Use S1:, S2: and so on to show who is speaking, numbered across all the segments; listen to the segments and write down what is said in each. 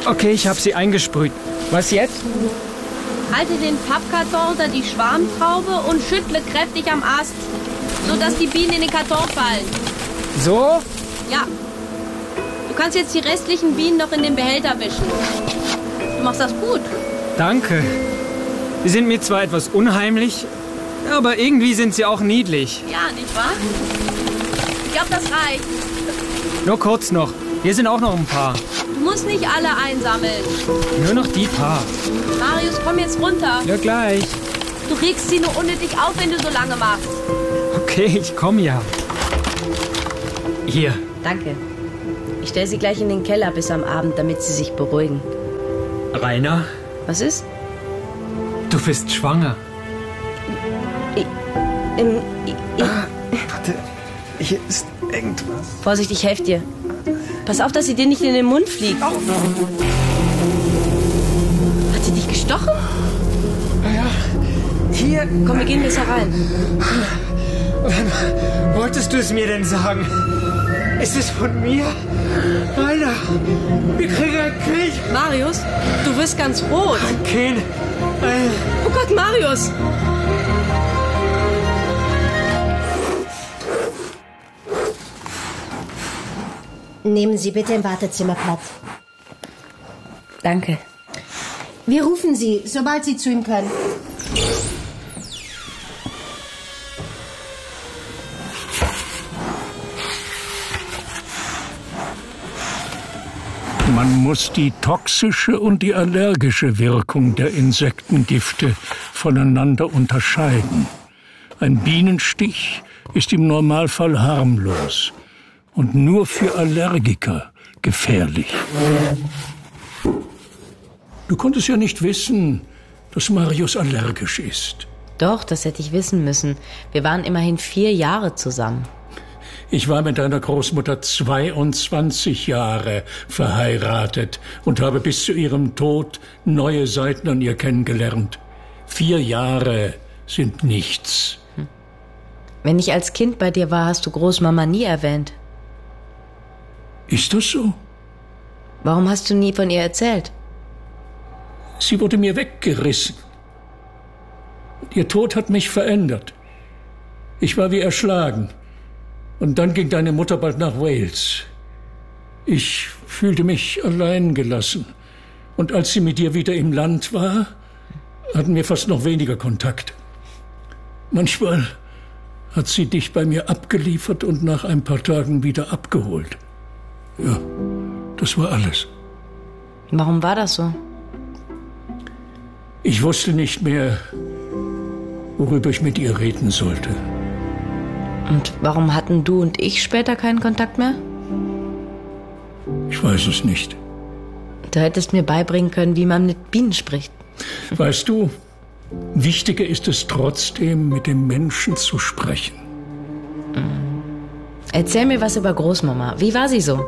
S1: Okay, ich habe sie eingesprüht. Was jetzt?
S2: Halte den Pappkarton unter die Schwarmtraube und schüttle kräftig am Ast, sodass die Bienen in den Karton fallen.
S1: So?
S2: Ja. Du kannst jetzt die restlichen Bienen noch in den Behälter wischen. Du machst das gut.
S1: Danke. Sie sind mir zwar etwas unheimlich, aber irgendwie sind sie auch niedlich.
S2: Ja, nicht wahr? Ich glaube, das reicht.
S1: Nur kurz noch. Hier sind auch noch ein paar.
S2: Du musst nicht alle einsammeln.
S1: Nur noch die paar.
S2: Marius, komm jetzt runter.
S1: Ja, gleich.
S2: Du regst sie nur unnötig auf, wenn du so lange machst.
S1: Okay, ich komme ja. Hier.
S2: Danke. Ich stelle sie gleich in den Keller bis am Abend, damit sie sich beruhigen.
S1: Rainer?
S2: Was ist?
S1: Du bist schwanger. Warte, hier ist irgendwas.
S2: Vorsicht, ich helfe dir. Pass auf, dass sie dir nicht in den Mund fliegt.
S1: Au.
S2: Hat sie dich gestochen?
S1: Ja, hier.
S2: Komm, wir gehen besser rein.
S1: Wann wolltest du es mir denn sagen? Ist es von mir? Rainer, wir kriegen einen Krieg.
S2: Marius, du wirst ganz rot.
S1: Kein.
S2: Oh Gott, Marius!
S3: Nehmen Sie bitte im Wartezimmer Platz.
S2: Danke.
S3: Wir rufen Sie, sobald Sie zu ihm können.
S4: Man muss die toxische und die allergische Wirkung der Insektengifte voneinander unterscheiden. Ein Bienenstich ist im Normalfall harmlos und nur für Allergiker gefährlich. Du konntest ja nicht wissen, dass Marius allergisch ist.
S2: Doch, das hätte ich wissen müssen. Wir waren immerhin 4 Jahre zusammen.
S4: Ich war mit deiner Großmutter 22 Jahre verheiratet und habe bis zu ihrem Tod neue Seiten an ihr kennengelernt. 4 Jahre sind nichts.
S2: Wenn ich als Kind bei dir war, hast du Großmama nie erwähnt.
S4: Ist das so?
S2: Warum hast du nie von ihr erzählt?
S4: Sie wurde mir weggerissen. Ihr Tod hat mich verändert. Ich war wie erschlagen. Und dann ging deine Mutter bald nach Wales. Ich fühlte mich allein gelassen. Und als sie mit dir wieder im Land war, hatten wir fast noch weniger Kontakt. Manchmal hat sie dich bei mir abgeliefert und nach ein paar Tagen wieder abgeholt. Ja, das war alles.
S2: Warum war das so?
S4: Ich wusste nicht mehr, worüber ich mit ihr reden sollte.
S2: Und warum hatten du und ich später keinen Kontakt mehr?
S4: Ich weiß es nicht.
S2: Du hättest mir beibringen können, wie man mit Bienen spricht.
S4: Weißt du, wichtiger ist es trotzdem, mit dem Menschen zu sprechen.
S2: Erzähl mir was über Großmama. Wie war sie so?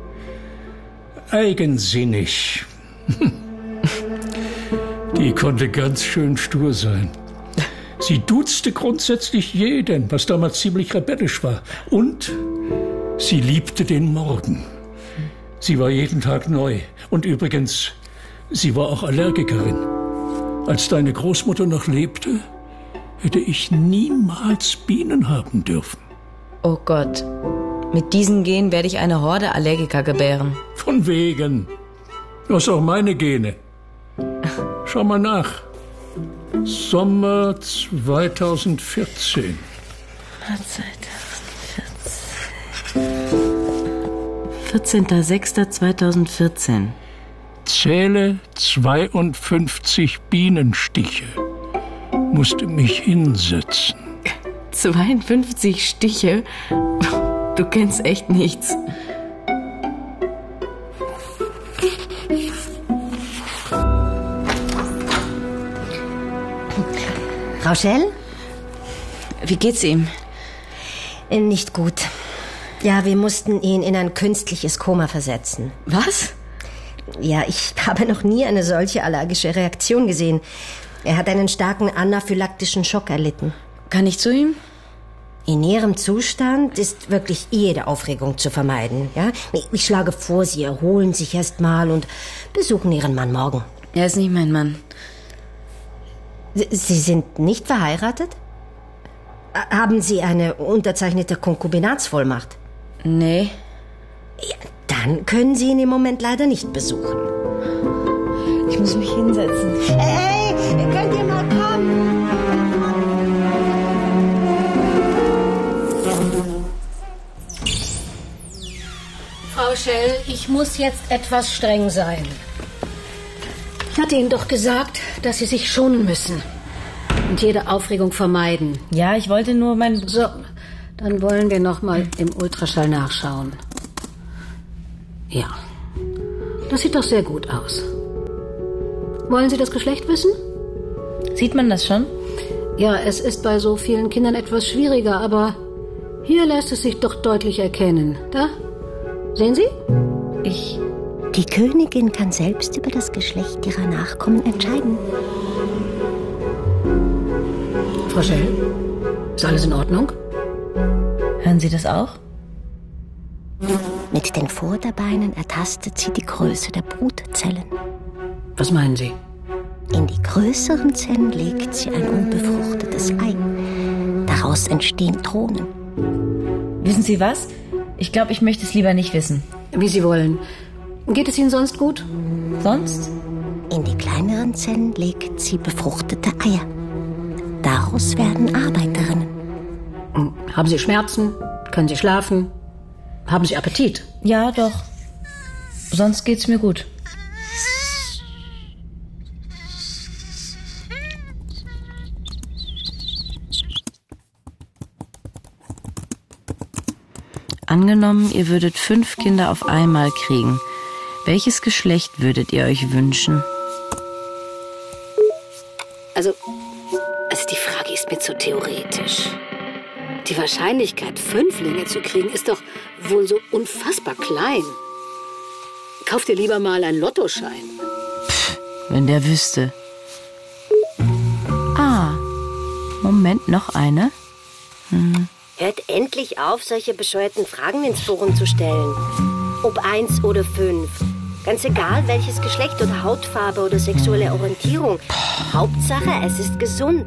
S4: Eigensinnig. Die konnte ganz schön stur sein. Sie duzte grundsätzlich jeden, was damals ziemlich rebellisch war. Und sie liebte den Morgen. Sie war jeden Tag neu. Und übrigens, sie war auch Allergikerin. Als deine Großmutter noch lebte, hätte ich niemals Bienen haben dürfen.
S2: Oh Gott, mit diesen Genen werde ich eine Horde Allergiker gebären.
S4: Von wegen. Du hast auch meine Gene. Schau mal nach. Sommer 2014.
S2: 14.06.2014.
S4: Zähle 52 Bienenstiche. Musste mich hinsetzen.
S2: 52 Stiche? Du kennst echt nichts.
S3: Rauschel?
S2: Wie geht's ihm?
S3: Nicht gut. Ja, wir mussten ihn in ein künstliches Koma versetzen.
S2: Was?
S3: Ja, ich habe noch nie eine solche allergische Reaktion gesehen. Er hat einen starken anaphylaktischen Schock erlitten.
S2: Kann ich zu ihm?
S3: In Ihrem Zustand ist wirklich jede Aufregung zu vermeiden. Ja? Ich schlage vor, Sie erholen sich erst mal und besuchen Ihren Mann morgen.
S5: Er ist nicht mein Mann.
S3: Sie sind nicht verheiratet? Haben Sie eine unterzeichnete Konkubinatsvollmacht?
S5: Nee.
S3: Ja, dann können Sie ihn im Moment leider nicht besuchen.
S5: Ich muss mich hinsetzen.
S3: Hey, könnt ihr mal kommen?
S6: Frau Schell, ich muss jetzt etwas streng sein. Ich hatte Ihnen doch gesagt, dass Sie sich schonen müssen und jede Aufregung vermeiden.
S5: Ja, ich wollte nur
S6: So, dann wollen wir noch mal im Ultraschall nachschauen. Ja, das sieht doch sehr gut aus. Wollen Sie das Geschlecht wissen?
S5: Sieht man das schon?
S6: Ja, es ist bei so vielen Kindern etwas schwieriger, aber hier lässt es sich doch deutlich erkennen. Da? Sehen Sie?
S3: Die Königin kann selbst über das Geschlecht ihrer Nachkommen entscheiden.
S6: Frau Schell, ist alles in Ordnung?
S5: Hören Sie das auch?
S3: Mit den Vorderbeinen ertastet sie die Größe der Brutzellen.
S6: Was meinen Sie?
S3: In die größeren Zellen legt sie ein unbefruchtetes Ei. Daraus entstehen Drohnen.
S5: Wissen Sie was? Ich glaube, ich möchte es lieber nicht wissen.
S6: Wie Sie wollen. Geht es Ihnen sonst gut?
S5: Sonst?
S3: In die kleineren Zellen legt sie befruchtete Eier. Daraus werden Arbeiterinnen.
S6: Haben Sie Schmerzen? Können Sie schlafen? Haben Sie Appetit?
S5: Ja, doch. Sonst geht's mir gut. Angenommen, ihr würdet 5 Kinder auf einmal kriegen. Welches Geschlecht würdet ihr euch wünschen?
S6: Also die Frage ist mir zu theoretisch. Die Wahrscheinlichkeit, 5 zu kriegen, ist doch wohl so unfassbar klein. Kauf dir lieber mal einen Lottoschein.
S5: Wenn der wüsste. Moment, noch eine?
S3: Hört endlich auf, solche bescheuerten Fragen ins Forum zu stellen. Ob 1 oder 5. Ganz egal, welches Geschlecht oder Hautfarbe oder sexuelle Orientierung. Hauptsache, es ist gesund.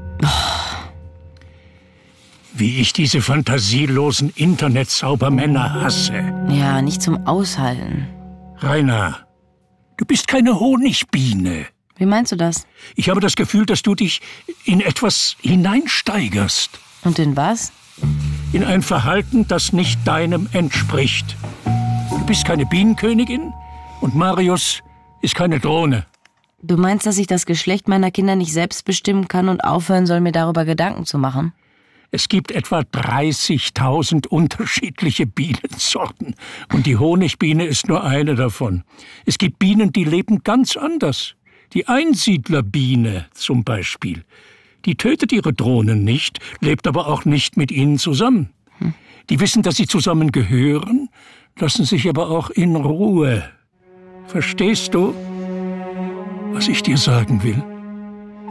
S4: Wie ich diese fantasielosen Internetzaubermänner hasse.
S5: Ja, nicht zum Aushalten.
S4: Rainer, du bist keine Honigbiene.
S5: Wie meinst du das?
S4: Ich habe das Gefühl, dass du dich in etwas hineinsteigerst.
S5: Und in was?
S4: In ein Verhalten, das nicht deinem entspricht. Du bist keine Bienenkönigin und Marius ist keine Drohne.
S5: Du meinst, dass ich das Geschlecht meiner Kinder nicht selbst bestimmen kann und aufhören soll, mir darüber Gedanken zu machen?
S4: Es gibt etwa 30.000 unterschiedliche Bienensorten und die Honigbiene ist nur eine davon. Es gibt Bienen, die leben ganz anders. Die Einsiedlerbiene zum Beispiel. Die tötet ihre Drohnen nicht, lebt aber auch nicht mit ihnen zusammen. Die wissen, dass sie zusammen gehören, lassen sich aber auch in Ruhe. Verstehst du, was ich dir sagen will?